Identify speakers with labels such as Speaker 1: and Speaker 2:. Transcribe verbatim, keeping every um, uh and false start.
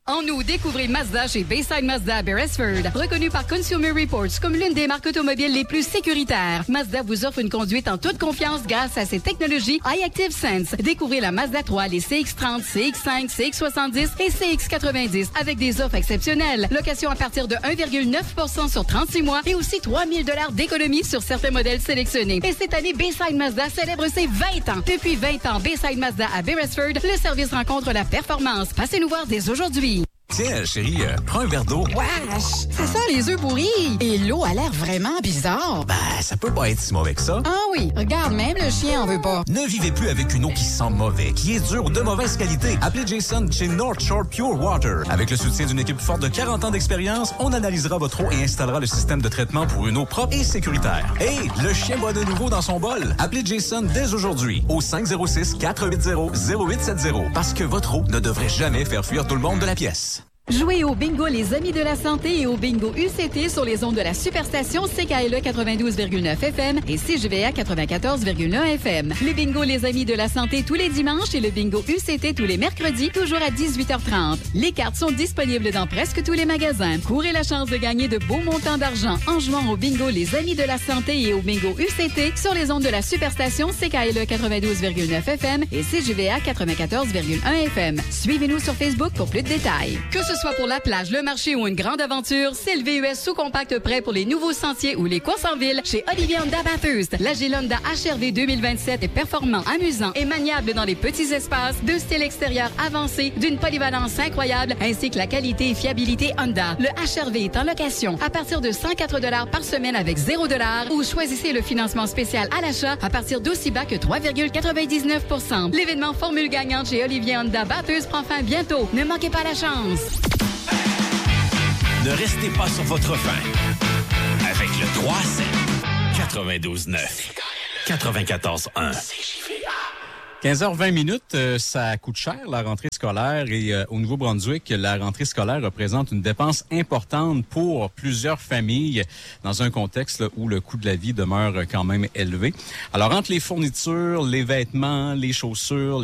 Speaker 1: En août, découvrez Mazda chez Bayside Mazda à Beresford. Reconnu par Consumer Reports comme l'une des marques automobiles les plus sécuritaires, Mazda vous offre une conduite en toute confiance grâce à ses technologies iActive Sense. Découvrez la Mazda trois, les C X trente, C X cinq, C X soixante-dix et C X quatre-vingt-dix avec des offres exceptionnelles. Location à partir de un virgule neuf pour cent sur trente-six mois et aussi trois mille dollars d'économie sur certains modèles sélectionnés. Et cette année, Bayside Mazda célèbre ses vingt ans. Depuis vingt ans, Bayside Mazda à Beresford, le service rencontre la performance. Passez nous voir dès aujourd'hui.
Speaker 2: Tiens, chérie, euh, prends un verre d'eau.
Speaker 3: Wesh! C'est ça, les œufs pourris! Et l'eau a l'air vraiment bizarre.
Speaker 2: Ben, ça peut pas être si mauvais que ça.
Speaker 3: Ah oui, regarde, même le chien en veut pas.
Speaker 2: Ne vivez plus avec une eau qui sent mauvais, qui est dure ou de mauvaise qualité. Appelez Jason chez North Shore Pure Water. Avec le soutien d'une équipe forte de quarante ans d'expérience, on analysera votre eau et installera le système de traitement pour une eau propre et sécuritaire. Hey, le chien boit de nouveau dans son bol. Appelez Jason dès aujourd'hui au cinq zéro six, quatre huit zéro, zéro huit sept zéro parce que votre eau ne devrait jamais faire fuir tout le monde de la pièce.
Speaker 1: Jouez au bingo Les Amis de la Santé et au bingo U C T sur les ondes de la Superstation C K L E quatre-vingt-douze virgule neuf F M et C J V A quatre-vingt-quatorze virgule un F M. Le bingo Les Amis de la Santé tous les dimanches et le bingo U C T tous les mercredis, toujours à dix-huit heures trente. Les cartes sont disponibles dans presque tous les magasins. Courez la chance de gagner de beaux montants d'argent en jouant au bingo Les Amis de la Santé et au bingo U C T sur les ondes de la Superstation C K L E quatre-vingt-douze virgule neuf F M et C J V A quatre-vingt-quatorze virgule un F M. Suivez-nous sur Facebook pour plus de détails. Que ce soit pour la plage, le marché ou une grande aventure, c'est le V U S sous-compact prêt pour les nouveaux sentiers ou les courses en ville chez Olivier Honda Bathurst. La G Honda H R V deux mille vingt-sept est performant, amusant et maniable dans les petits espaces, de style extérieur avancé, d'une polyvalence incroyable, ainsi que la qualité et fiabilité Honda. Le H R V est en location à partir de cent quatre dollars par semaine avec zéro dollars ou choisissez le financement spécial à l'achat à partir d'aussi bas que trois virgule quatre-vingt-dix-neuf pour cent. L'événement Formule gagnante chez Olivier Honda Bathurst prend fin bientôt. Ne manquez pas la chance.
Speaker 4: Ne restez pas sur votre faim. Avec le trois sept quatre-vingt-douze neuf quatre-vingt-quatorze un.
Speaker 5: quinze heures vingt minutes, euh, ça coûte cher la rentrée scolaire et euh, au Nouveau-Brunswick, la rentrée scolaire représente une dépense importante pour plusieurs familles dans un contexte là, où le coût de la vie demeure quand même élevé. Alors entre les fournitures, les vêtements, les chaussures,